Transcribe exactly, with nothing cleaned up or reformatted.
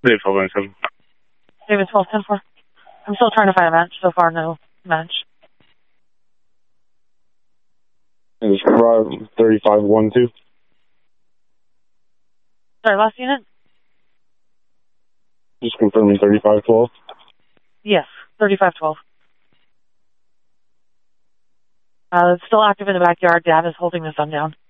Dave twelve nine seven. David twelve ten four. I'm still trying to find a match. So far, no match. It's thirty-five one two. Sorry, last unit? Just confirming thirty-five twelve. Yes, thirty-five twelve. Uh, it's still active in the backyard. Dad is holding the sun down.